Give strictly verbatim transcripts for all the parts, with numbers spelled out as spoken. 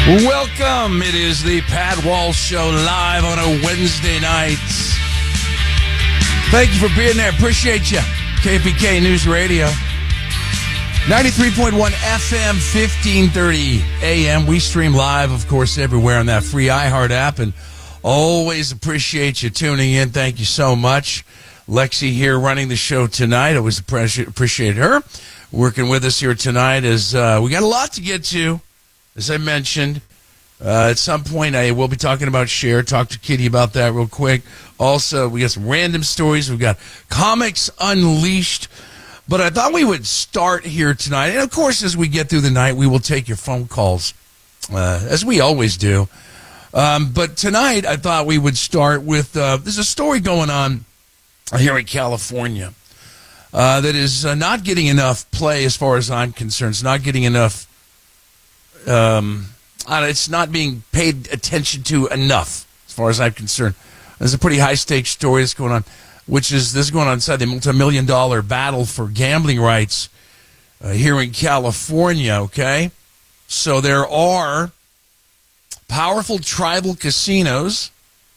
Welcome. It is the Pat Walsh Show live on a Wednesday night. Thank you for being there. Appreciate you. K P K News Radio. ninety-three point one F M, fifteen thirty A M. We stream live, of course, everywhere on that free iHeart app. And always appreciate you tuning in. Thank you so much. Lexi here running the show tonight. Always appreciate her working with us here tonight. As uh, we got a lot to get to. As I mentioned, uh, at some point I will be talking about Cher. Talk to Kitty about that real quick. Also, we got some random stories. We've got Comics Unleashed. But I thought we would start here tonight. And, of course, as we get through the night, we will take your phone calls, uh, as we always do. Um, but tonight I thought we would start with uh, there's a story going on here in California uh, that is uh, not getting enough play as far as I'm concerned. It's not getting enough. Um, it's not being paid attention to enough, as far as I'm concerned. There's a pretty high-stakes story that's going on, which is this is going on inside the multi-million dollar battle for gambling rights uh, here in California, okay? So there are powerful tribal casinos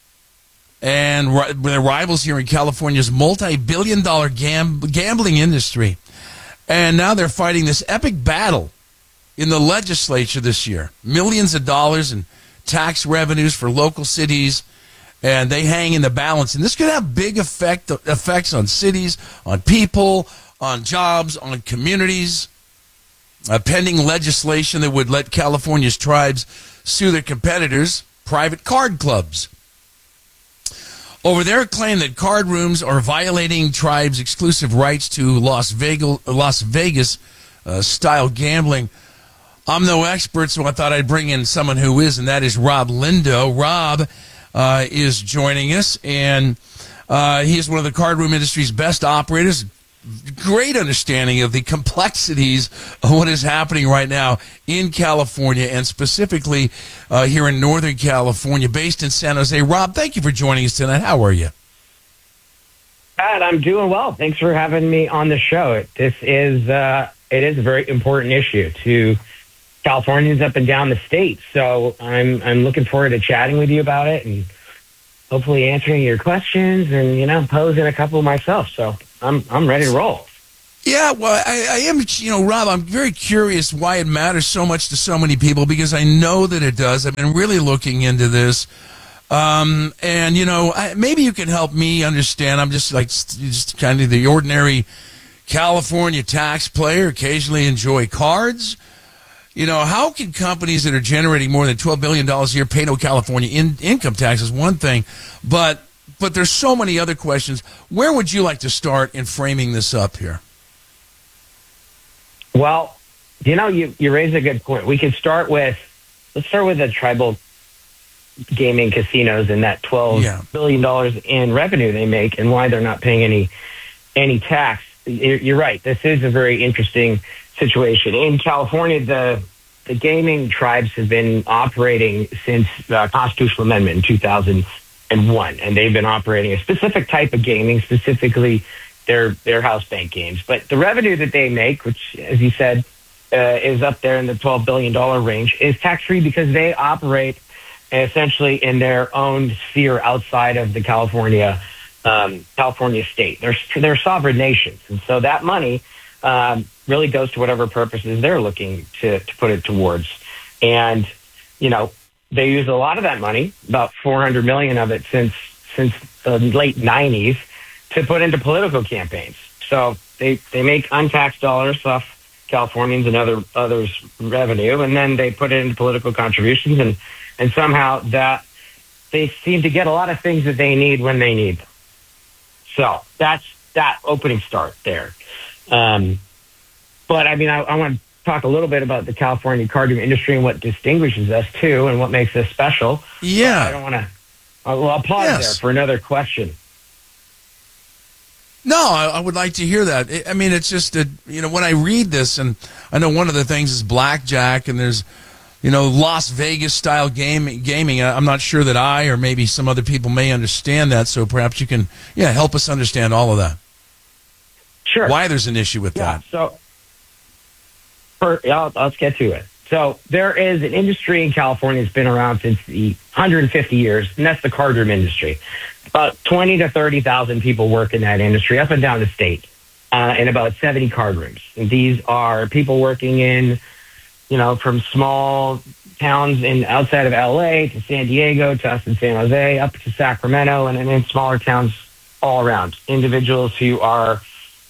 and ri- their rivals here in California's multi-billion dollar gam- gambling industry. And now they're fighting this epic battle in the legislature this year. Millions of dollars in tax revenues for local cities, and they hang in the balance. And this could have big effect effects on cities, on people, on jobs, on communities. Uh, pending legislation that would let California's tribes sue their competitors, private card clubs, over their claim that card rooms are violating tribes' exclusive rights to Las Vegas, Las Vegas uh, style gambling. I'm no expert, so I thought I'd bring in someone who is, and that is Rob Lindo. Rob uh, is joining us, and uh, he is one of the card room industry's best operators. Great understanding of the complexities of what is happening right now in California, and specifically uh, here in Northern California, based in San Jose. Rob, thank you for joining us tonight. How are you? Pat, I'm doing well. Thanks for having me on the show. This is uh, it is a very important issue to Californians up and down the state. So I'm I'm looking forward to chatting with you about it and hopefully answering your questions and, you know, posing a couple myself. So I'm I'm ready to roll. Yeah, well, I, I am, you know, Rob, I'm very curious why it matters so much to so many people, because I know that it does. I've been really looking into this. Um, and, you know, I, maybe you can help me understand. I'm just like just kind of the ordinary California tax player, occasionally enjoy cards. You know, how can companies that are generating more than twelve billion dollars a year pay no California in, income tax is one thing, but but there's so many other questions. Where would you like to start in framing this up here? Well, you know, you, you raise a good point. We could start with, let's start with the tribal gaming casinos and that twelve yeah. billion dollars in revenue they make and why they're not paying any any tax. You're, you're right. This is a very interesting situation. In California, the the gaming tribes have been operating since the constitutional amendment in two thousand one, and they've been operating a specific type of gaming, specifically their their house bank games. But the revenue that they make, which, as you said, uh, is up there in the twelve billion dollars range, is tax-free because they operate essentially in their own sphere outside of the California um, California state. They're, they're sovereign nations, and so that money Um, really goes to whatever purposes they're looking to, to put it towards. And, you know, they use a lot of that money, about four hundred million dollars of it since since the late nineties, to put into political campaigns. So they, they make untaxed dollars off Californians and other others' revenue, and then they put it into political contributions, and, and somehow that they seem to get a lot of things that they need when they need them. So that's that opening start there. Um, but I mean, I, I want to talk a little bit about the California card room industry and what distinguishes us too, and what makes us special. Yeah, but I don't want to. Well, I'll pause yes. there for another question. No, I, I would like to hear that. I mean, it's just that, you know, when I read this, and I know one of the things is blackjack, and there's, you know, Las Vegas style game gaming. I'm not sure that I or maybe some other people may understand that. So perhaps you can, yeah, help us understand all of that. Sure. Why there's an issue with yeah, that? So, for, yeah, let's get to it. So there is an industry in California that's been around since the one hundred fifty years, and that's the card room industry. About twenty to thirty thousand people work in that industry up and down the state, uh, in about seventy card rooms. And these are people working in, you know, from small towns in outside of L A to San Diego to us in San Jose, up to Sacramento, and then in smaller towns all around. Individuals who are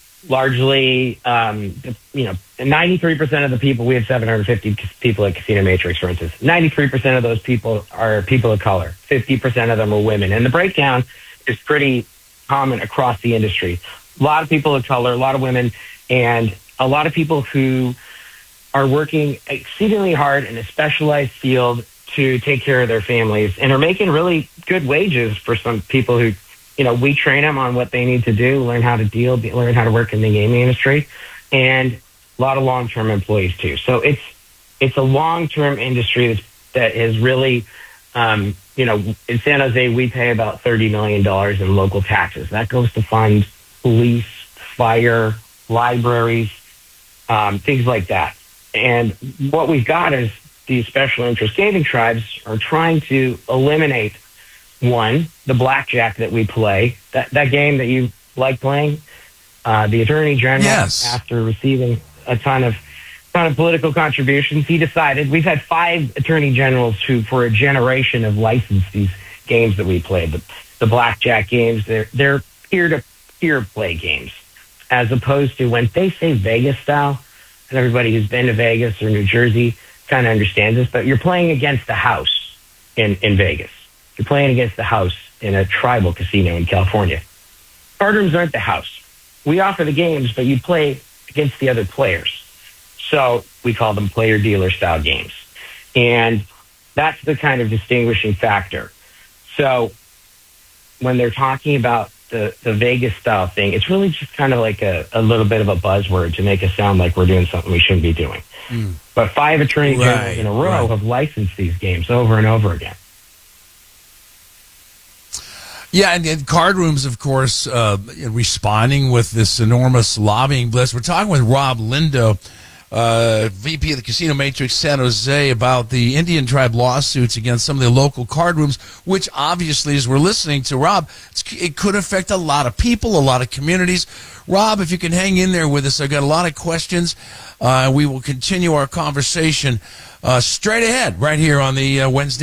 largely, um, you know, ninety-three percent of the people, we have seven hundred fifty people at Casino Matrix, for instance. ninety-three percent of those people are people of color. fifty percent of them are women. And the breakdown is pretty common across the industry. A lot of people of color, a lot of women, and a lot of people who are working exceedingly hard in a specialized field to take care of their families and are making really good wages for some people who, you know, we train them on what they need to do, learn how to deal, learn how to work in the gaming industry, and a lot of long-term employees too. So it's it's a long-term industry that's, that is really, um, you know, in San Jose, we pay about thirty million dollars in local taxes. That goes to fund police, fire, libraries, um, things like that. And what we've got is these special interest gaming tribes are trying to eliminate, one, the blackjack that we play, that, that game that you like playing. Uh, the Attorney General, yes. after receiving a ton of ton of political contributions, he decided, we've had five Attorney Generals who, for a generation, have licensed these games that we play. The, the blackjack games, they're, they're peer-to-peer play games, as opposed to when they say Vegas style, and everybody who's been to Vegas or New Jersey kind of understands this, but you're playing against the house in, in Vegas. You're playing against the house in a tribal casino in California. Card rooms aren't the house. We offer the games, but you play against the other players. So we call them player-dealer style games. And that's the kind of distinguishing factor. So when they're talking about the, the Vegas style thing, it's really just kind of like a, a little bit of a buzzword to make us sound like we're doing something we shouldn't be doing. Mm. But five attorney right, generals in a row right. have licensed these games over and over again. Yeah, and, and card rooms, of course, uh, responding with this enormous lobbying blitz. We're talking with Rob Lindo, uh, V P of the Casino Matrix San Jose, about the Indian tribe lawsuits against some of the local card rooms, which obviously, as we're listening to Rob, it's, it could affect a lot of people, a lot of communities. Rob, if you can hang in there with us, I've got a lot of questions. Uh, we will continue our conversation uh, straight ahead right here on the uh, Wednesday.